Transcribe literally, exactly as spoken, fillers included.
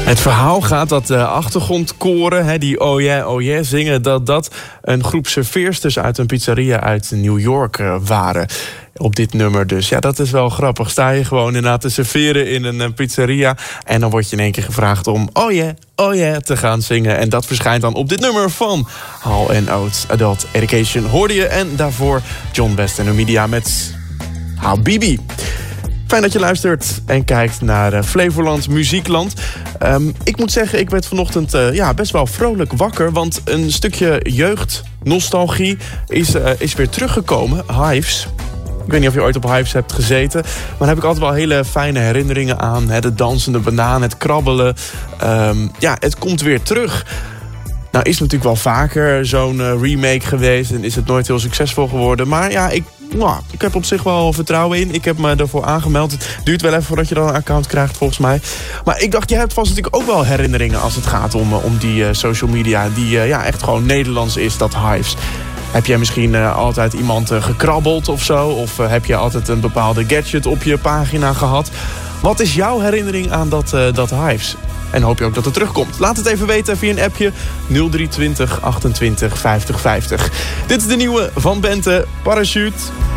Het verhaal gaat dat de achtergrondkoren, hè, die oh yeah, oh yeah zingen, dat dat een groep serveersters uit een pizzeria uit New York uh, waren. Op dit nummer dus. Ja, dat is wel grappig. Sta je gewoon inderdaad te serveren in een uh, pizzeria en dan word je in één keer gevraagd om oh yeah, oh yeah te gaan zingen. En dat verschijnt dan op dit nummer van Hall and Oates Adult Education. Hoorde je en daarvoor John West en Numidia met Habibi. Fijn dat je luistert en kijkt naar uh, Flevoland Muziekland. Um, ik moet zeggen, ik werd vanochtend uh, ja, best wel vrolijk wakker. Want een stukje jeugdnostalgie is, uh, is weer teruggekomen. Hives. Ik weet niet of je ooit op Hives hebt gezeten. Maar daar heb ik altijd wel hele fijne herinneringen aan. Hè, de dansende banaan, het krabbelen. Um, ja, het komt weer terug. Nou is natuurlijk wel vaker zo'n uh, remake geweest. En is het nooit heel succesvol geworden. Maar ja, ik... Nou, ik heb op zich wel vertrouwen in. Ik heb me ervoor aangemeld. Het duurt wel even voordat je dan een account krijgt, volgens mij. Maar ik dacht, jij hebt vast natuurlijk ook wel herinneringen als het gaat om, om die uh, social media. Die uh, ja, echt gewoon Nederlands is, dat Hives. Heb jij misschien uh, altijd iemand uh, gekrabbeld of zo? Of uh, heb je altijd een bepaalde gadget op je pagina gehad? Wat is jouw herinnering aan dat, uh, dat Hives? En hoop je ook dat het terugkomt. Laat het even weten via een appje nul drie twintig achtentwintig vijftig vijftig. Dit is de nieuwe van Bente, Parachute.